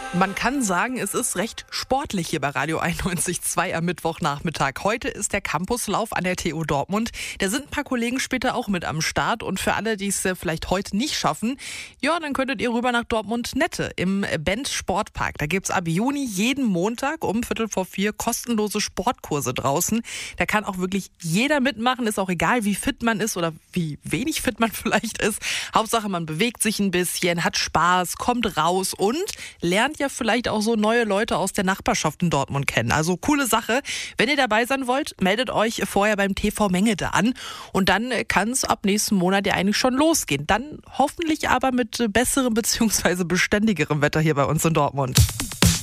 Man kann sagen, es ist recht sportlich hier bei Radio 91.2 am Mittwochnachmittag. Heute ist der Campuslauf an der TU Dortmund. Da sind ein paar Kollegen später auch mit am Start. Und für alle, die es vielleicht heute nicht schaffen, ja, dann könntet ihr rüber nach Dortmund-Nette im Bent Sportpark. Da gibt's ab Juni jeden Montag um 3:45 kostenlose Sportkurse draußen. Da kann auch wirklich jeder mitmachen. Ist auch egal, wie fit man ist oder wie wenig fit man vielleicht ist. Hauptsache, man bewegt sich ein bisschen, hat Spaß, kommt raus und lernt ja vielleicht auch so neue Leute aus der Nachbarschaft in Dortmund kennen. Also coole Sache. Wenn ihr dabei sein wollt, meldet euch vorher beim TV Mengede an und dann kann es ab nächsten Monat ja eigentlich schon losgehen. Dann hoffentlich aber mit besserem bzw. beständigerem Wetter hier bei uns in Dortmund.